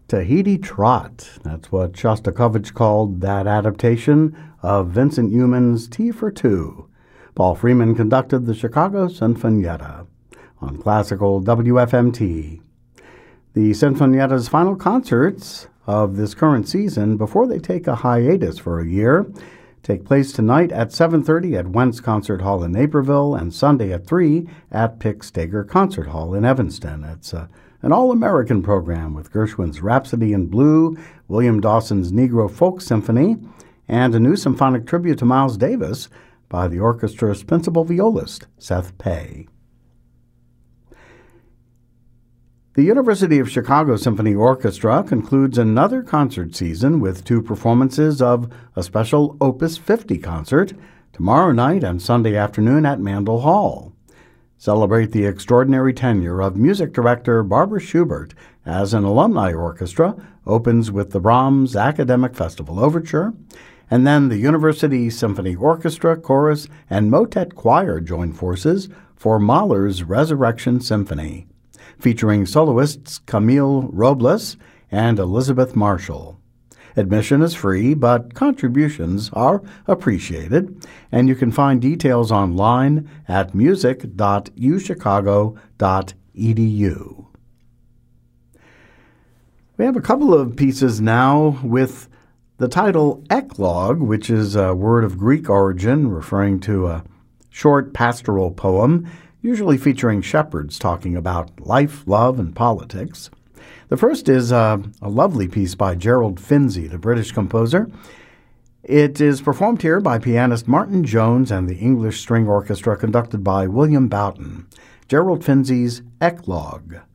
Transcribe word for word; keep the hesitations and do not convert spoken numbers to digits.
Tahiti Trot. That's what Shostakovich called that adaptation of Vincent Youmans' Tea for Two. Paul Freeman conducted the Chicago Sinfonietta on classical W F M T. The Sinfonietta's final concerts of this current season, before they take a hiatus for a year, take place tonight at seven thirty at Wentz Concert Hall in Naperville and Sunday at three at Pick Stager Concert Hall in Evanston. It's a An all-American program with Gershwin's Rhapsody in Blue, William Dawson's Negro Folk Symphony, and a new symphonic tribute to Miles Davis by the orchestra's principal violist, Seth Pei. The University of Chicago Symphony Orchestra concludes another concert season with two performances of a special Opus fifty concert tomorrow night and Sunday afternoon at Mandel Hall. Celebrate the extraordinary tenure of music director Barbara Schubert as an alumni orchestra opens with the Brahms Academic Festival Overture, and then the University Symphony Orchestra, Chorus, and Motet Choir join forces for Mahler's Resurrection Symphony, featuring soloists Camille Robles and Elizabeth Marshall. Admission is free, but contributions are appreciated, and you can find details online at music dot u chicago dot e d u. We have a couple of pieces now with the title Eclogue, which is a word of Greek origin referring to a short pastoral poem, usually featuring shepherds talking about life, love, and politics. The first is uh, a lovely piece by Gerald Finzi, the British composer. It is performed here by pianist Martin Jones and the English String Orchestra conducted by William Boughton. Gerald Finzi's Eclogue.